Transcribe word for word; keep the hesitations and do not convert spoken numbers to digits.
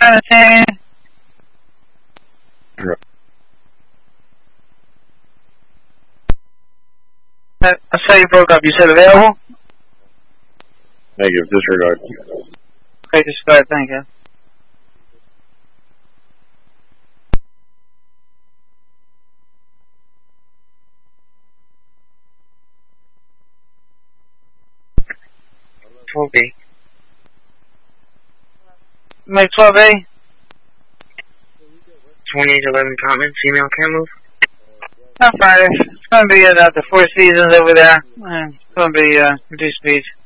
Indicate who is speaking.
Speaker 1: seventeen.
Speaker 2: Right.
Speaker 1: I saw you broke up. You said available?
Speaker 2: Negative, disregard.
Speaker 1: Okay, disregard, thank you. twelve B. Make twelve A?
Speaker 3: twenty-eight eleven Common, female camels.
Speaker 1: Not Friday. It's going to be at uh, the Four Seasons over there. Uh, it's going to be uh, reduced speed.